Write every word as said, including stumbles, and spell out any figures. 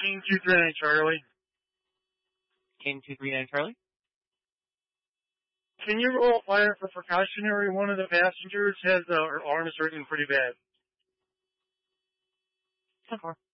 King two three nine Charlie. King two three nine Charlie. Can you roll fire for precautionary? One of the passengers has uh, her arms hurting pretty bad. ten four.